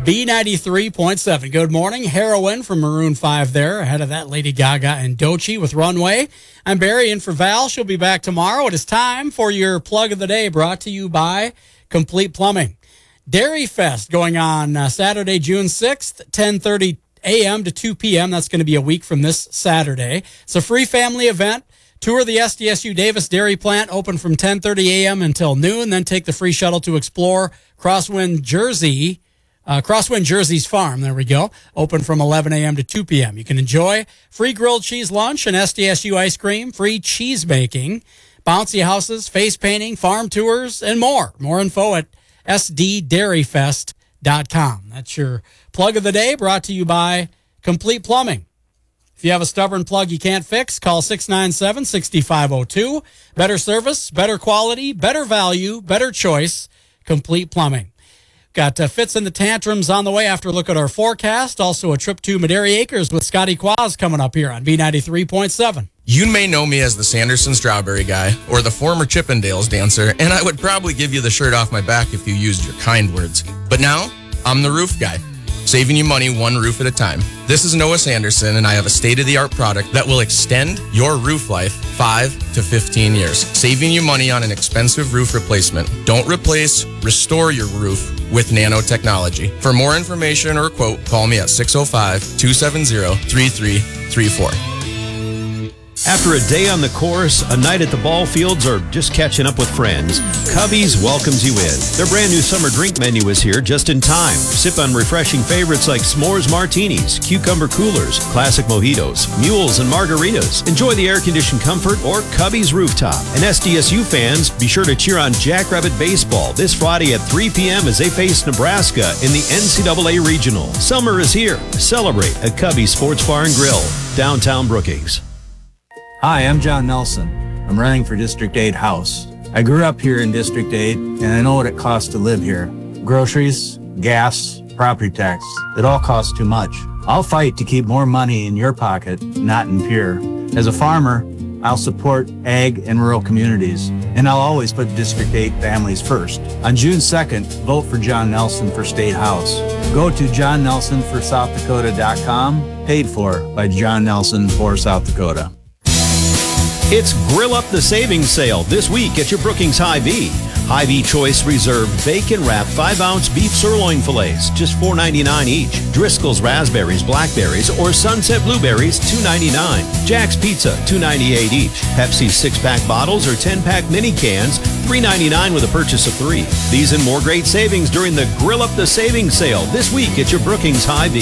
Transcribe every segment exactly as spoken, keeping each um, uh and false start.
B ninety-three point seven. Good morning. Heroin from Maroon five there. Ahead of that, Lady Gaga and Doechii with Runway. I'm Barry in for Val. She'll be back tomorrow. It is time for your plug of the day, brought to you by Complete Plumbing. Dairy Fest going on uh, Saturday, June sixth, ten thirty a.m. to two p.m. That's going to be a week from this Saturday. It's a free family event. Tour the S D S U Davis Dairy Plant, open from ten thirty a.m. until noon. Then take the free shuttle to explore Crosswind Jersey, uh, Crosswind Jersey's farm. There we go. Open from eleven a.m. to two p.m. You can enjoy free grilled cheese lunch and S D S U ice cream, free cheese making, bouncy houses, face painting, farm tours, and more. More info at s d dairy fest dot com. That's your plug of the day, brought to you by Complete Plumbing. If you have a stubborn plug you can't fix, call six nine seven, six five zero two. Better service, better quality, better value, better choice, Complete Plumbing. Got uh, Fits and the Tantrums on the way after a look at our forecast. Also a trip to Madera Acres with Scotty Quaz coming up here on B ninety-three point seven. You may know me as the Sanderson Strawberry Guy or the former Chippendales dancer, and I would probably give you the shirt off my back if you used your kind words. But now, I'm the roof guy, saving you money one roof at a time. This is Noah Sanderson, and I have a state-of-the-art product that will extend your roof life five to fifteen years, saving you money on an expensive roof replacement. Don't replace, restore your roof with nanotechnology. For more information or a quote, call me at six oh five, two seven zero, three three three four. After a day on the course, a night at the ball fields, or just catching up with friends, Cubby's welcomes you in. Their brand new summer drink menu is here just in time. Sip on refreshing favorites like s'mores martinis, cucumber coolers, classic mojitos, mules, and margaritas. Enjoy the air-conditioned comfort or Cubby's rooftop. And S D S U fans, be sure to cheer on Jackrabbit Baseball this Friday at three p.m. as they face Nebraska in the N C double A Regional. Summer is here. Celebrate at Cubby's Sports Bar and Grill, downtown Brookings. Hi, I'm John Nelson. I'm running for District eight House. I grew up here in District eight, and I know what it costs to live here. Groceries, gas, property tax, it all costs too much. I'll fight to keep more money in your pocket, not in Pierre. As a farmer, I'll support ag and rural communities, and I'll always put District eight families first. On June second, vote for John Nelson for State House. Go to john nelson for south dakota dot com, paid for by John Nelson for South Dakota. It's Grill Up the Savings Sale this week at your Brookings Hy-Vee. Hy-Vee Choice Reserve Bacon Wrap five ounce beef sirloin fillets, just four ninety-nine each. Driscoll's Raspberries, Blackberries, or Sunset Blueberries, two ninety-nine. Jack's Pizza, two ninety-eight each. Pepsi six pack bottles or ten pack mini cans, three ninety-nine with a purchase of three. These and more great savings during the Grill Up the Savings Sale this week at your Brookings Hy-Vee.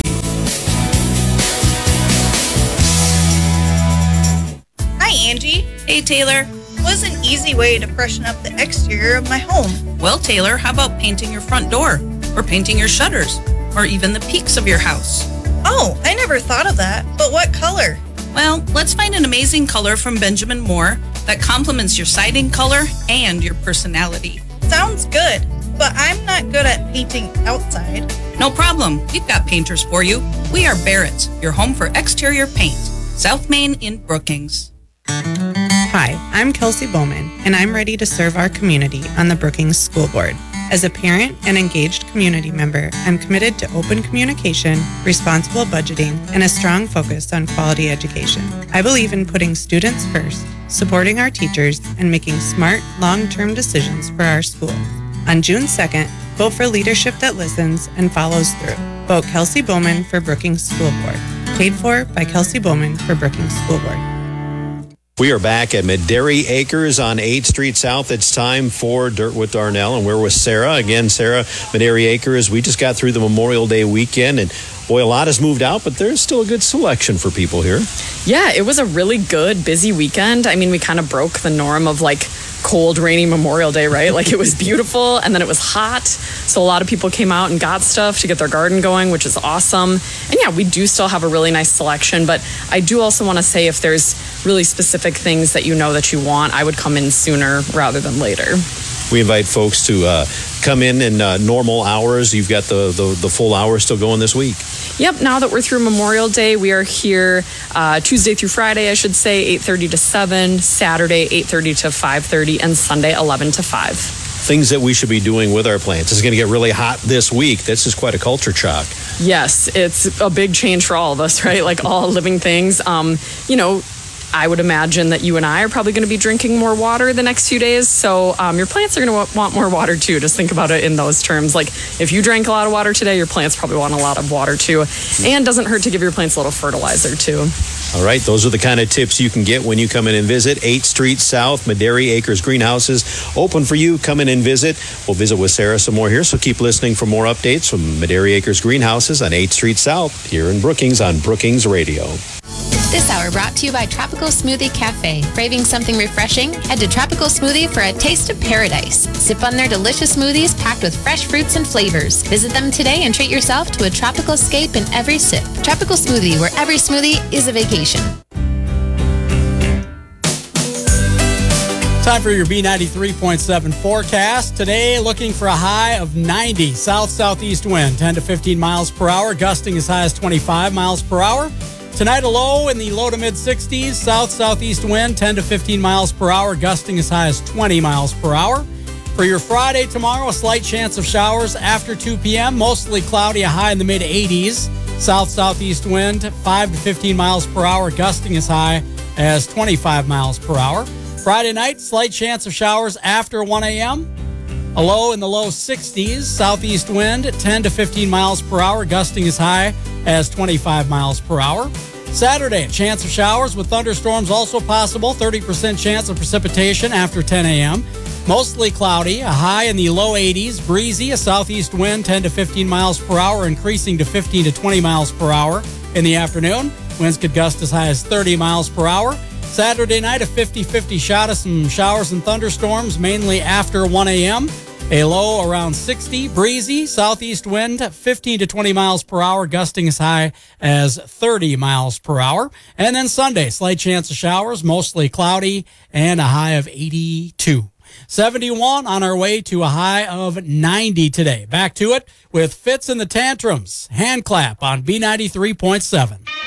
Angie. Hey, Taylor. What's an easy way to freshen up the exterior of my home? Well, Taylor, how about painting your front door? Or painting your shutters? Or even the peaks of your house? Oh, I never thought of that. But what color? Well, let's find an amazing color from Benjamin Moore that complements your siding color and your personality. Sounds good, but I'm not good at painting outside. No problem. We've got painters for you. We are Barrett's, your home for exterior paint. South Main in Brookings. Hi, I'm Kelsey Bowman, and I'm ready to serve our community on the Brookings School Board. As a parent and engaged community member, I'm committed to open communication, responsible budgeting, and a strong focus on quality education. I believe in putting students first, supporting our teachers, and making smart, long-term decisions for our schools. On June second, vote for leadership that listens and follows through. Vote Kelsey Bowman for Brookings School Board. Paid for by Kelsey Bowman for Brookings School Board. We are back at Madera Acres on eighth Street South. It's time for Dirt with Darnell, and we're with Sarah. Again, Sarah, Madera Acres. We just got through the Memorial Day weekend, and boy, a lot has moved out, but there's still a good selection for people here. Yeah, it was a really good, busy weekend. I mean, we kind of broke the norm of like cold, rainy Memorial Day, right? Like it was beautiful and then it was hot. So a lot of people came out and got stuff to get their garden going, which is awesome. And yeah, we do still have a really nice selection, but I do also want to say if there's really specific things that you know that you want, I would come in sooner rather than later. We invite folks to uh, come in in uh, normal hours. You've got the, the, the full hours still going this week. Yep, now that we're through Memorial Day, we are here uh, Tuesday through Friday, I should say, eight thirty to seven, Saturday, eight thirty to five thirty, and Sunday, eleven to five. things that we should be doing with our plants. It's going to get really hot this week. This is quite a culture shock. Yes, it's a big change for all of us, right? Like all living things. Um, you know, I would imagine that you and I are probably going to be drinking more water the next few days. So um, your plants are going to want more water too. Just think about it in those terms. Like if you drank a lot of water today, your plants probably want a lot of water too. And doesn't hurt to give your plants a little fertilizer too. All right, those are the kind of tips you can get when you come in and visit eighth Street South, Maderi Acres Greenhouses. Open for you. Come in and visit. We'll visit with Sarah some more here, so keep listening for more updates from Maderi Acres Greenhouses on eighth Street South here in Brookings on Brookings Radio. This hour brought to you by Tropical Smoothie Cafe. Craving something refreshing? Head to Tropical Smoothie for a taste of paradise. Sip on their delicious smoothies packed with fresh fruits and flavors. Visit them today and treat yourself to a tropical escape in every sip. Tropical Smoothie, where every smoothie is a vacation. Time for your B ninety-three point seven forecast. Today, looking for a high of ninety. South-southeast wind, ten to fifteen miles per hour, gusting as high as twenty-five miles per hour. Tonight, a low in the low to mid-sixties. South-southeast wind, ten to fifteen miles per hour, gusting as high as twenty miles per hour. For your Friday tomorrow, a slight chance of showers after two p.m. Mostly cloudy, a high in the mid-eighties. South-southeast wind, five to fifteen miles per hour, gusting as high as twenty-five miles per hour. Friday night, slight chance of showers after one a.m. A low in the low sixties. Southeast wind, ten to fifteen miles per hour, gusting as high as twenty-five miles per hour. Saturday, a chance of showers with thunderstorms also possible. thirty percent chance of precipitation after ten a.m. Mostly cloudy, a high in the low eighties. Breezy, a southeast wind, ten to fifteen miles per hour, increasing to fifteen to twenty miles per hour in the afternoon. Winds could gust as high as thirty miles per hour. Saturday night, a fifty-fifty shot of some showers and thunderstorms, mainly after one a.m. A low around sixty, breezy, southeast wind, fifteen to twenty miles per hour, gusting as high as thirty miles per hour. And then Sunday, slight chance of showers, mostly cloudy, and a high of eighty-two. seventy-one on our way to a high of ninety today. Back to it with Fitz and the Tantrums. Hand clap on B ninety-three point seven.